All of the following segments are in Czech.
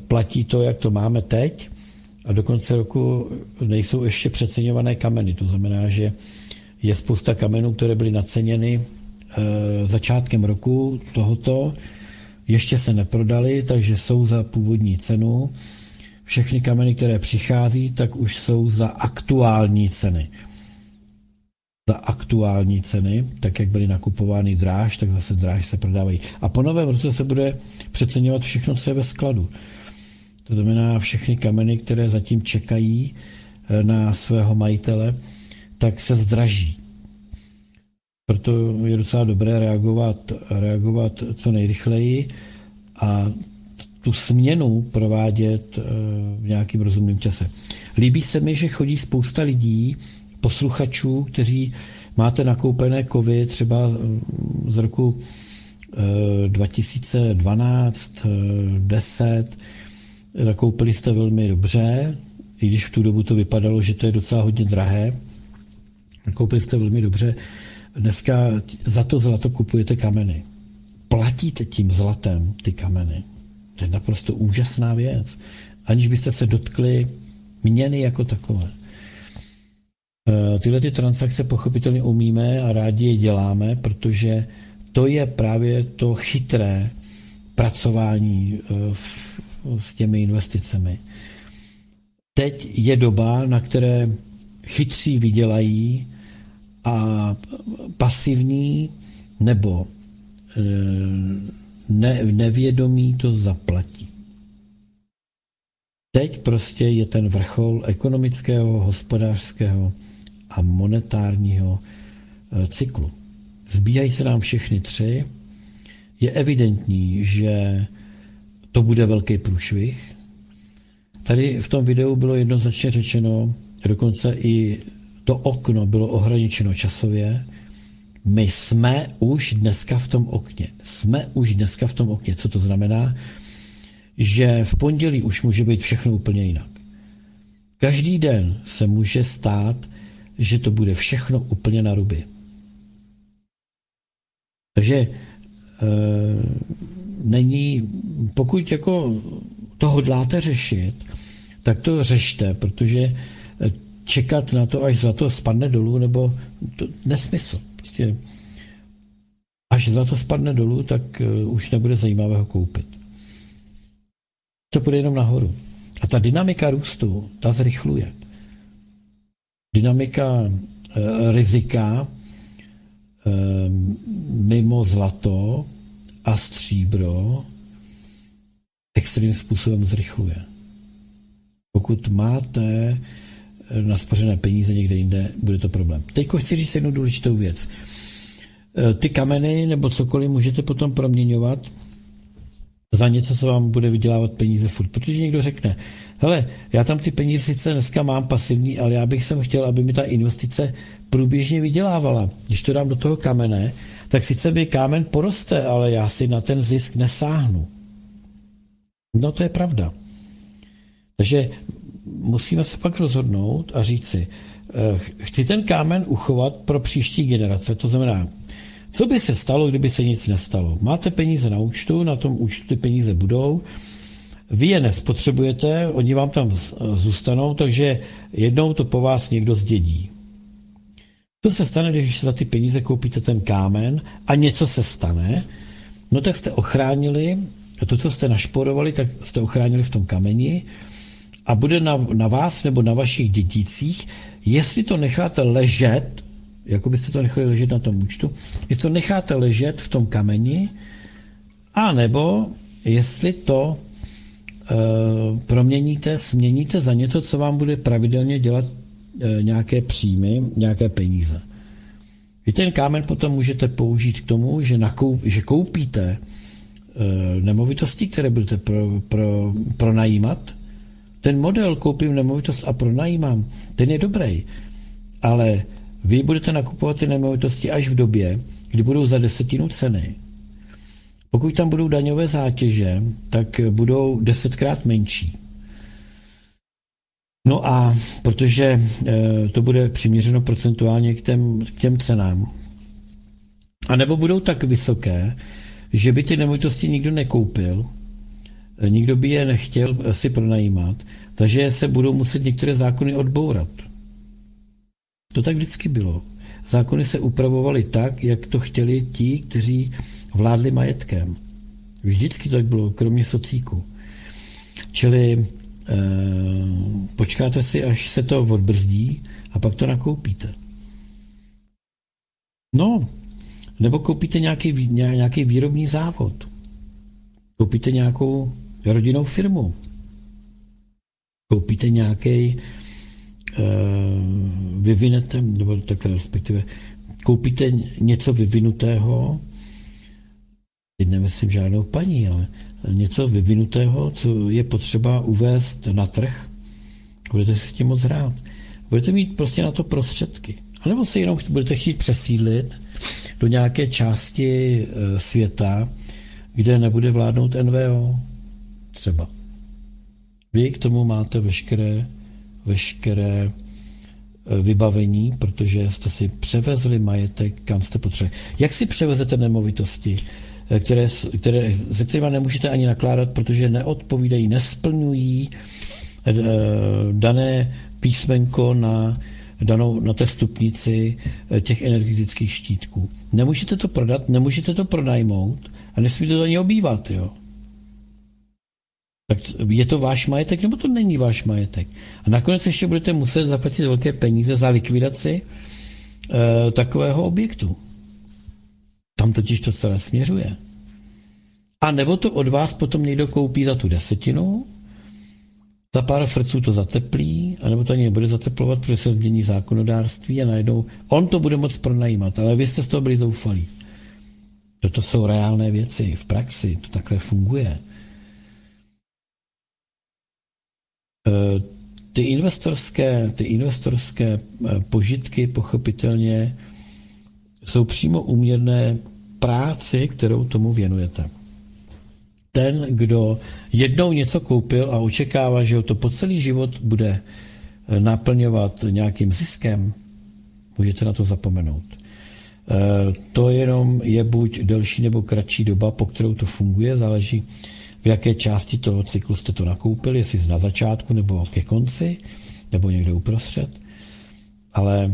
platí to, jak to máme teď, a do konce roku nejsou ještě přeceňované kameny. To znamená, že je spousta kamenů, které byly naceněny začátkem roku tohoto, ještě se neprodaly, takže jsou za původní cenu. Všechny kameny, které přichází, tak už jsou za aktuální ceny. Za aktuální ceny, tak jak byly nakupovány dráž, tak zase dráž se prodávají. A po novém roce se bude přeceňovat všechno, co je ve skladu. To znamená, všechny kameny, které zatím čekají na svého majitele, tak se zdraží. Proto je docela dobré reagovat co nejrychleji a tu směnu provádět v nějakým rozumném čase. Líbí se mi, že chodí spousta lidí, posluchačů, kteří máte nakoupené kovy třeba z roku 2012, 10, nakoupili jste velmi dobře, i když v tu dobu to vypadalo, že to je docela hodně drahé. Nakoupili jste velmi dobře. Dneska za to zlato kupujete kameny. Platíte tím zlatem ty kameny. To je naprosto úžasná věc. Aniž byste se dotkli měny jako takové. Tyhle ty transakce pochopitelně umíme a rádi je děláme, protože to je právě to chytré pracování s těmi investicemi. Teď je doba, na které chytří vydělají a pasivní nebo nevědomí to zaplatí. Teď prostě je ten vrchol ekonomického, hospodářského a monetárního cyklu. Zbíhají se nám všechny tři. Je evidentní, že to bude velký průšvih. Tady v tom videu bylo jednoznačně řečeno, dokonce i to okno bylo ohraničeno časově. My jsme už dneska v tom okně. Co to znamená? Že v pondělí už může být všechno úplně jinak. Každý den se může stát, že to bude všechno úplně na ruby. Takže pokud jako to hodláte řešit, tak to řešte, protože čekat na to, až zlato spadne dolů, nebo to nesmysl. Prostě až zlato spadne dolů, tak už nebude zajímavé ho koupit. To půjde jenom nahoru. A ta dynamika růstu, ta zrychluje. Dynamika rizika mimo zlato a stříbro extrémním způsobem zrychluje. Pokud máte naspořené peníze někde jinde, bude to problém. Teď chci říct jednu důležitou věc. Ty kameny nebo cokoliv můžete potom proměňovat za něco, co vám bude vydělávat peníze furt. Protože někdo řekne, hele, já tam ty peníze sice dneska mám pasivní, ale já bych sem chtěl, aby mi ta investice průběžně vydělávala. Když to dám do toho kamene, tak sice by kámen poroste, ale já si na ten zisk nesáhnu. No to je pravda. Takže musíme se pak rozhodnout a říct si, chci ten kámen uchovat pro příští generace, to znamená, co by se stalo, kdyby se nic nestalo? Máte peníze na účtu, na tom účtu ty peníze budou, vy je nespotřebujete, oni vám tam zůstanou, takže jednou to po vás někdo zdědí. Co se stane, když za ty peníze koupíte ten kámen a něco se stane, no tak jste ochránili, to, co jste našporovali, tak jste ochránili v tom kameni a bude na vás nebo na vašich dědicích, jestli to necháte ležet, jako byste to nechali ležet na tom účtu, jestli to necháte ležet v tom kameni, anebo jestli to proměníte, směníte za něco, co vám bude pravidelně dělat nějaké příjmy, nějaké peníze. Vy ten kámen potom můžete použít k tomu, že koupíte nemovitosti, které budete pronajímat. Ten model koupím nemovitost a pronajímám, ten je dobrý, ale vy budete nakupovat ty nemovitosti až v době, kdy budou za 10 ceny. Pokud tam budou daňové zátěže, tak budou 10krát menší. No a protože to bude přiměřeno procentuálně k těm cenám. A nebo budou tak vysoké, že by ty nemovitosti nikdo nekoupil, nikdo by je nechtěl si pronajímat, takže se budou muset některé zákony odbourat. To tak vždycky bylo. Zákony se upravovaly tak, jak to chtěli ti, kteří vládli majetkem. Vždycky to tak bylo, kromě socíku. Čili počkáte si, až se to odbrzdí a pak to nakoupíte. No, nebo koupíte nějaký výrobní závod. Koupíte nějakou rodinnou firmu. Koupíte nějaký vyvinete, nebo takhle respektive, koupíte něco vyvinutého, teď nemyslím žádnou paní, ale něco vyvinutého, co je potřeba uvést na trh, budete si s tím moc hrát. Budete mít prostě na to prostředky. A nebo se jenom budete chtít přesídlit do nějaké části světa, kde nebude vládnout NVO. Třeba. Vy k tomu máte veškeré vybavení, protože jste si převezli majetek, kam jste potřebovali. Jak si převezete nemovitosti, se kterými nemůžete ani nakládat, protože neodpovídají, nesplňují dané písmenko na té stupnici těch energetických štítků. Nemůžete to prodat, nemůžete to pronajmout a nesmíte to ani obývat, jo. Tak je to váš majetek, nebo to není váš majetek? A nakonec ještě budete muset zaplatit velké peníze za likvidaci takového objektu. Tam totiž to celé směřuje. A nebo to od vás potom někdo koupí za tu 10, za pár frců to zateplí, anebo to ani nebude zateplovat, protože se změní zákonodárství a najednou on to bude moc pronajímat, ale vy jste z toho byli zoufalí. Toto jsou reálné věci v praxi, to takhle funguje. Ty investorské požitky pochopitelně jsou přímo úměrné práci, kterou tomu věnujete. Ten, kdo jednou něco koupil a očekává, že ho to po celý život bude naplňovat nějakým ziskem, můžete na to zapomenout. To jenom je buď delší nebo kratší doba, po kterou to funguje, záleží, v jaké části toho cyklu jste to nakoupili, jestli na začátku nebo ke konci, nebo někde uprostřed. Ale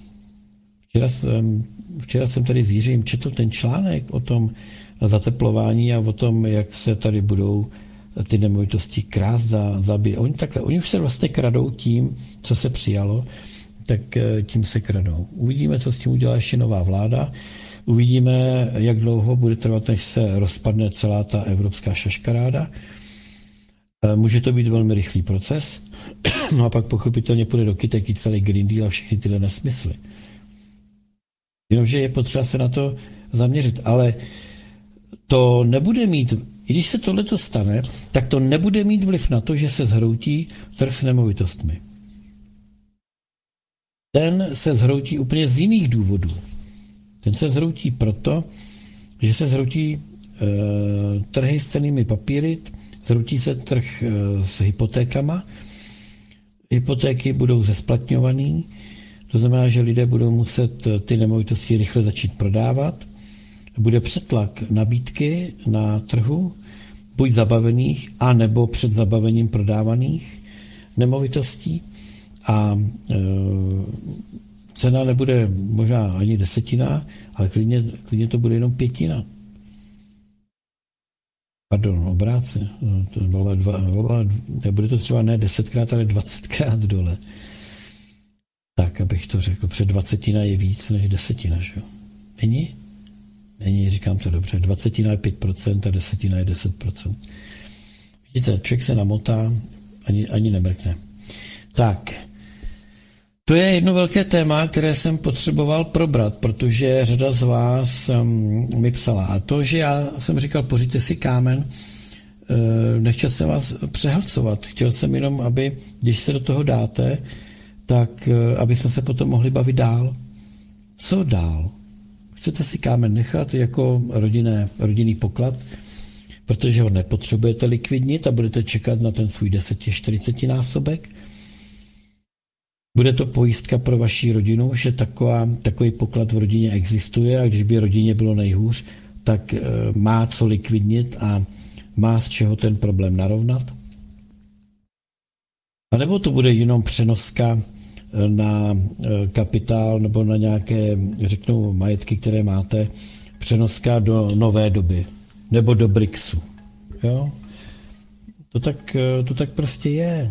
včera jsem tady s Jiřím četl ten článek o tom zateplování a o tom, jak se tady budou ty nemovitosti krást za oni už se vlastně kradou tím, co se přijalo, tak tím se kradou. Uvidíme, co s tím udělá ještě nová vláda. Uvidíme, jak dlouho bude trvat, než se rozpadne celá ta evropská šaškaráda. Může to být velmi rychlý proces, no a pak pochopitelně půjde do kytek i celý Green Deal a všechny tyhle nesmysly. Jenomže je potřeba se na to zaměřit, ale to nebude mít, i když se tohleto stane, tak to nebude mít vliv na to, že se zhroutí trh s nemovitostmi. Ten se zhroutí úplně z jiných důvodů. Ten se zhroutí proto, že se zhroutí trhy s cennými papíry, zhroutí se trh s hypotékama, hypotéky budou zesplatňovaný, to znamená, že lidé budou muset ty nemovitosti rychle začít prodávat, bude přetlak nabídky na trhu, buď zabavených, a nebo před zabavením prodávaných nemovitostí a cena nebude možná ani 10, ale klidně to bude jenom 5. Pardon, obráceně. Bude to třeba ne 10krát, ale 20krát dole. Tak, abych to řekl. Před 20 je víc než 10, že jo? Není? Není, říkám to dobře. 20 je 5% a 10 je 10%. Vidíte, člověk se namotá, ani nemrkne. Tak, to je jedno velké téma, které jsem potřeboval probrat, protože řada z vás mi psala. A to, že já jsem říkal, pořiďte si kámen, nechtěl jsem vás přehlcovat. Chtěl jsem jenom, aby, když se do toho dáte, tak aby jsme se potom mohli bavit dál. Co dál? Chcete si kámen nechat jako rodinný poklad, protože ho nepotřebujete likvidnit a budete čekat na ten svůj 10-40 násobek? Bude to pojistka pro vaši rodinu, že takový poklad v rodině existuje a když by rodině bylo nejhůř, tak má co likvidnit a má z čeho ten problém narovnat? A nebo to bude jenom přenoska na kapitál nebo na nějaké, řeknu, majetky, které máte, přenoska do nové doby nebo do BRICSu. Jo? To tak prostě je.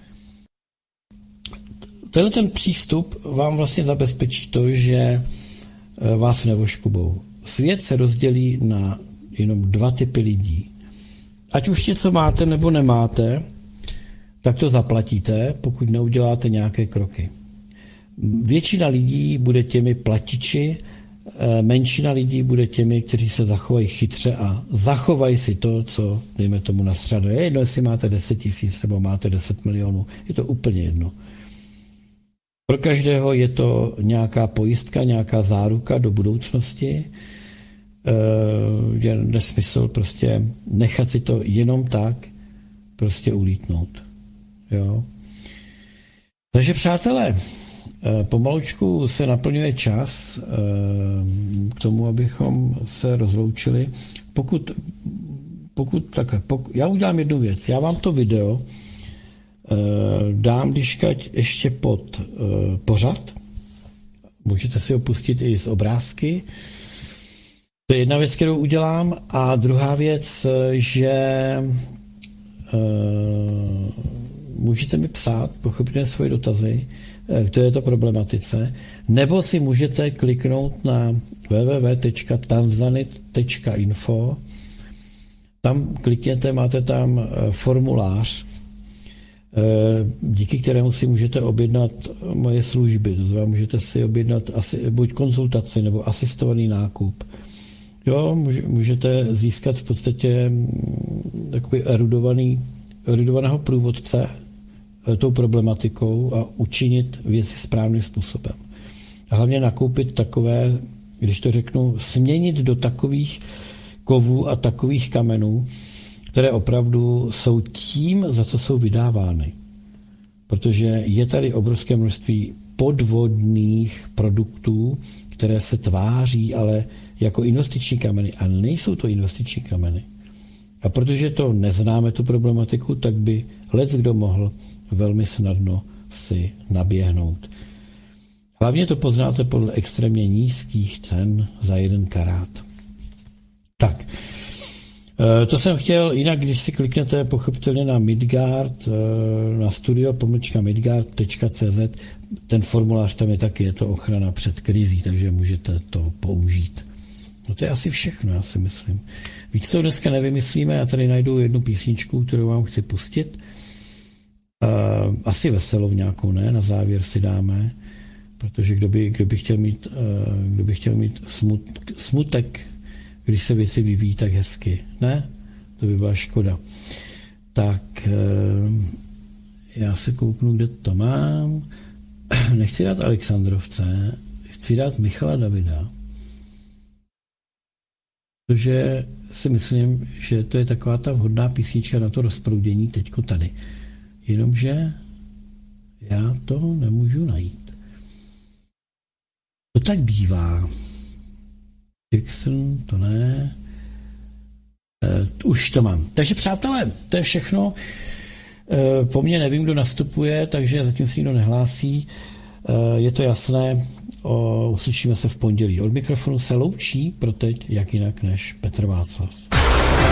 Tenhle ten přístup vám vlastně zabezpečí to, že vás nevoškubou. Svět se rozdělí na jenom 2 typy lidí. Ať už něco máte nebo nemáte, tak to zaplatíte, pokud neuděláte nějaké kroky. Většina lidí bude těmi platiči, menšina lidí bude těmi, kteří se zachovají chytře a zachovají si to, co, dejme tomu, nastřaduje. Je jedno, jestli máte 10 000 nebo máte 10 milionů, je to úplně jedno. Pro každého je to nějaká pojistka, nějaká záruka do budoucnosti. Je nesmysl prostě nechat si to jenom tak prostě ulítnout. Jo. Takže přátelé, pomalučku se naplňuje čas k tomu, abychom se rozloučili. Já udělám jednu věc. Já vám to video dám kdyžkať ještě pod pořad. Můžete si ho pustit i z obrázky. To je jedna věc, kterou udělám. A druhá věc, že můžete mi psát, pochopitelně svoje dotazy k této problematice, nebo si můžete kliknout na www.tanzanit.info. Tam klikněte, máte tam formulář, díky kterému si můžete objednat moje služby. To znamená, můžete si objednat buď konzultaci nebo asistovaný nákup. Jo, můžete získat v podstatě takový erudovaného průvodce tou problematikou a učinit věci správným způsobem. A hlavně nakoupit takové, když to řeknu, směnit do takových kovů a takových kamenů, které opravdu jsou tím, za co jsou vydávány. Protože je tady obrovské množství podvodných produktů, které se tváří ale jako investiční kameny a nejsou to investiční kameny. A protože to neznáme, tu problematiku, tak by leckdo mohl velmi snadno si naběhnout. Hlavně to poznáte podle extrémně nízkých cen za 1 karát. Tak, to jsem chtěl, jinak když si kliknete pochopitelně na Midgard, na studio.midgard.cz, ten formulář tam je taky, je to ochrana před krizí, takže můžete to použít. No to je asi všechno, já si myslím. Víc toho dneska nevymyslíme, já tady najdu jednu písničku, kterou vám chci pustit. Asi veselou nějakou, ne? Na závěr si dáme, protože kdo by chtěl mít smutek, když se věci vyvíjí tak hezky, ne? To by byla škoda. Tak já se kouknu, kde to mám. Nechci dát Alexandrovce, chci dát Michala Davida, protože si myslím, že to je taková ta vhodná písnička na to rozproudění teďko tady. Jenomže já to nemůžu najít. To tak bývá. Jackson, to ne. Už to mám. Takže přátelé, to je všechno. Po mně nevím, kdo nastupuje, takže zatím se nikdo nehlásí. Je to jasné. Uslyšíme se v pondělí. Od mikrofonu se loučí pro teď, jak jinak než Petr Václav.